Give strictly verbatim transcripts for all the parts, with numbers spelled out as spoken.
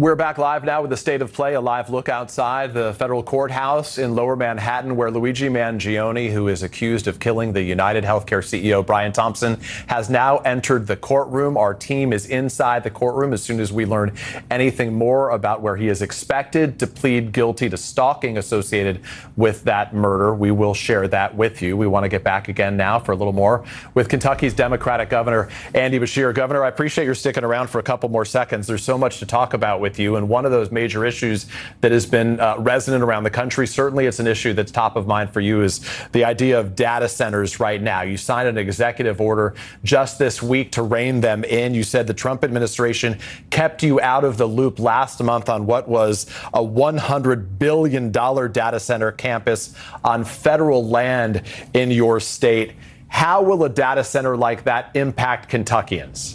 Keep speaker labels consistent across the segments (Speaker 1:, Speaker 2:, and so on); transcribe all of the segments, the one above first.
Speaker 1: We're back live now with the State of Play, a live look outside the federal courthouse in Lower Manhattan, where Luigi Mangione, who is accused of killing the United Healthcare C E O Brian Thompson, has now entered the courtroom. Our team is inside the courtroom. As soon as we learn anything more about where he is expected to plead guilty to stalking associated with that murder, we will share that with you. We want to get back again now for a little more with Kentucky's Democratic Governor Andy Beshear. Governor, I appreciate your sticking around for a couple more seconds. There's so much to talk about with you, and one of those major issues that has been uh, resonant around the country, certainly it's an issue that's top of mind for you, is the idea of data centers right now. You signed an executive order just this week to rein them in. You said the Trump administration kept you out of the loop last month on what was a one hundred billion dollars data center campus on federal land in your state. How will a data center like that impact Kentuckians?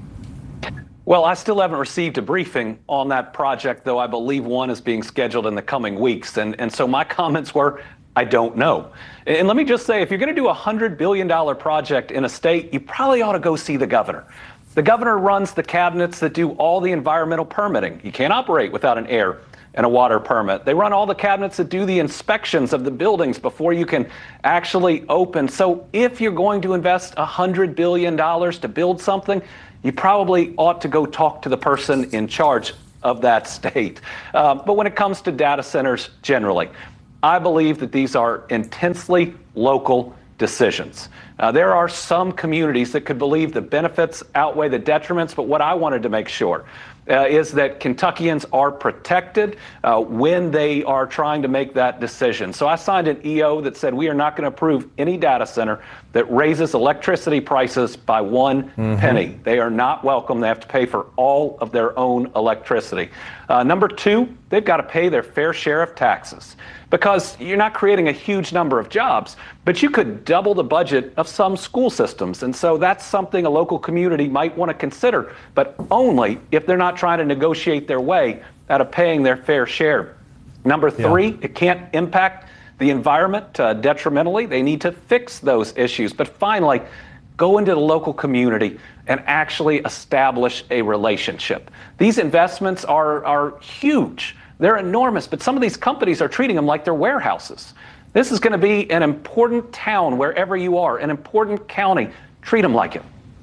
Speaker 2: Well, I still haven't received a briefing on that project, though I believe one is being scheduled in the coming weeks. And, and so my comments were, I don't know. And let me just say, if you're going to do a one hundred billion dollars project in a state, you probably ought to go see the governor. The governor runs the cabinets that do all the environmental permitting. You can't operate without an air and a water permit. They run all the cabinets that do the inspections of the buildings before you can actually open. So if you're going to invest one hundred billion dollars to build something, you probably ought to go talk to the person in charge of that state. Uh, but when it comes to data centers generally, I believe that these are intensely local decisions. Uh, there are some communities that could believe the benefits outweigh the detriments, but what I wanted to make sure uh, is that Kentuckians are protected uh, when they are trying to make that decision. So I signed an E O that said we are not going to approve any data center that raises electricity prices by one mm-hmm. penny. They are not welcome. They have to pay for all of their own electricity. Uh, number two, they've got to pay their fair share of taxes, because you're not creating a huge number of jobs, but you could double the budget of some school systems. And so that's something a local community might want to consider, but only if they're not trying to negotiate their way out of paying their fair share. Number three, yeah. it can't impact the environment uh, detrimentally. They need to fix those issues. But finally, go into the local community and actually establish a relationship. These investments are, are huge. They're enormous, but some of these companies are treating them like they're warehouses. This is going to be an important town wherever you are, an important county. Treat them like it.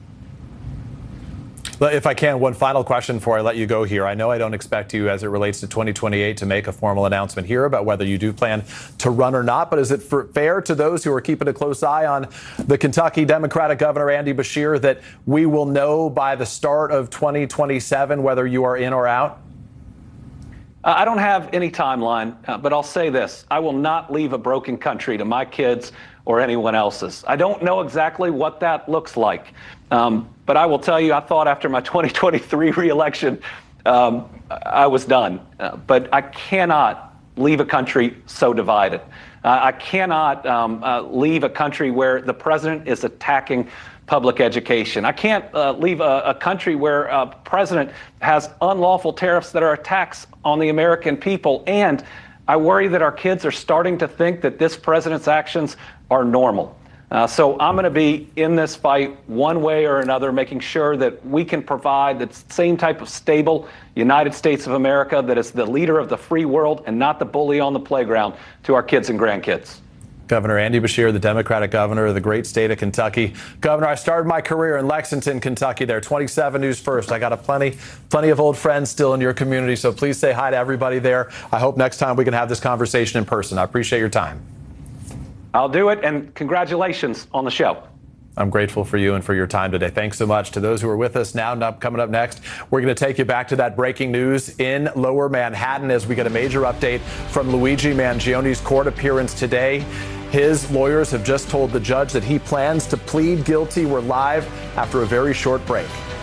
Speaker 1: If I can, one final question before I let you go here. I know I don't expect you, as it relates to twenty twenty-eight, to make a formal announcement here about whether you do plan to run or not. But is it fair to those who are keeping a close eye on the Kentucky Democratic Governor Andy Beshear that we will know by the start of twenty twenty-seven whether you are in or out?
Speaker 2: I don't have any timeline, uh, but I'll say this. I will not leave a broken country to my kids or anyone else's. I don't know exactly what that looks like. Um, but I will tell you, I thought after my twenty twenty-three reelection, um, I was done. Uh, but I cannot leave a country so divided. Uh, I cannot um, uh, leave a country where the president is attacking public education. I can't uh, leave a, a country where a president has unlawful tariffs that are attacks on the American people. And I worry that our kids are starting to think that this president's actions are normal. Uh, so I'm going to be in this fight one way or another, making sure that we can provide the same type of stable United States of America that is the leader of the free world and not the bully on the playground to our kids and grandkids.
Speaker 1: Governor Andy Beshear, the Democratic governor of the great state of Kentucky. Governor, I started my career in Lexington, Kentucky. There, twenty-seven News First. I got a plenty, plenty of old friends still in your community, so please say hi to everybody there. I hope next time we can have this conversation in person. I appreciate your time.
Speaker 2: I'll do it, and congratulations on the show.
Speaker 1: I'm grateful for you and for your time today. Thanks so much to those who are with us now. Coming up next, we're going to take you back to that breaking news in Lower Manhattan as we get a major update from Luigi Mangione's court appearance today. His lawyers have just told the judge that he plans to plead guilty. We're live after a very short break.